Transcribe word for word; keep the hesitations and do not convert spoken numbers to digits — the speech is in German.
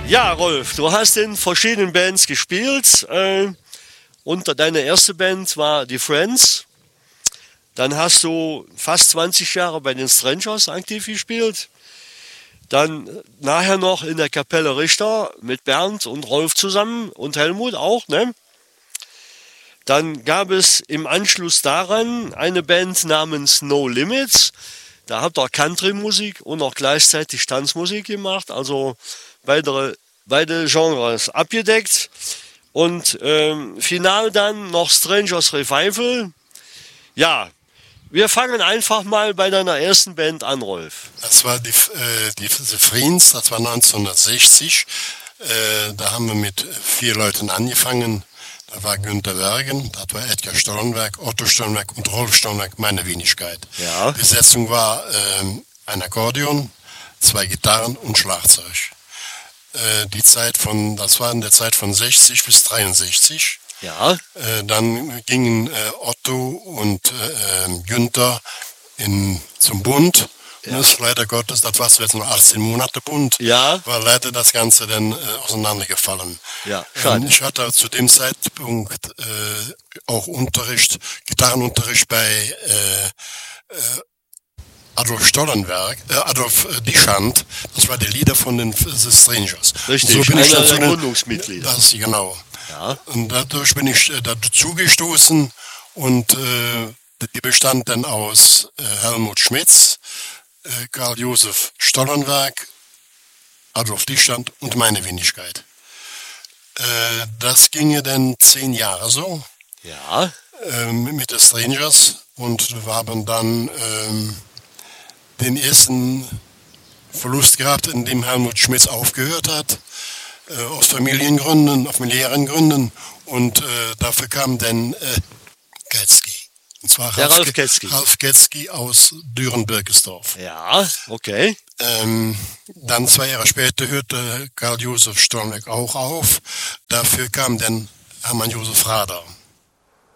Ja, Rolf, du hast in verschiedenen Bands gespielt. Äh, und deine erste Band war die Friends. Dann hast du fast zwanzig Jahre bei den Strangers aktiv gespielt. Dann nachher noch in der Kapelle Richter mit Bernd und Rolf zusammen und Helmut auch, ne? Dann gab es im Anschluss daran eine Band namens No Limits. Da habt ihr Country-Musik und auch gleichzeitig Tanzmusik gemacht. Also beide, beide Genres abgedeckt. Und ähm, final dann noch Strangers Revival. Ja, wir fangen einfach mal bei deiner ersten Band an, Rolf. Das war die, äh, die The Friends, das war neunzehnhundertsechzig. Äh, da haben wir mit vier Leuten angefangen. Da war Günter Wergen, das war Edgar Stollenberg, Otto Stollenberg und Rolf Stollenberg, meine Wenigkeit. Ja. Die Besetzung war ähm, ein Akkordeon, zwei Gitarren und Schlagzeug. Äh, die Zeit von, das war in der Zeit von sechzig bis dreiundsechzig. Ja. Äh, dann gingen äh, Otto und äh, Günther in, zum Bund. Ja. Das leider Gottes, das war jetzt nur achtzehn Monate Bund, ja. war leider das Ganze dann äh, auseinandergefallen. Ja, schade. Ich hatte zu dem Zeitpunkt äh, auch Unterricht, Gitarrenunterricht bei äh, äh, Adolf Stollenberg, äh, Adolf äh, Dichand, das war der Leader von den The Strangers. Richtig, so bin einer ich dazu, der Gründungsmitglieder. Das, genau. Ja. Und dadurch bin ich äh, dazu gestoßen und äh, die bestand dann aus äh, Helmut Schmitz, äh, Karl-Josef Stollenberg, Adolf Dichand und meine Wenigkeit. Äh, das ginge dann zehn Jahre so. Ja. Äh, mit den Strangers und wir haben dann äh, den ersten Verlust gehabt, in dem Helmut Schmitz aufgehört hat. Äh, aus Familiengründen, familiären Gründen. Und äh, dafür kam dann äh, Getzky. Und zwar Der Ralf, Ralf Getzky. Ralf Getzky aus Düren-Birkesdorf. Ja, okay. Ähm, dann zwei Jahre später hörte Karl-Josef Stollenberg auch auf. Dafür kam dann Hermann Josef Rader.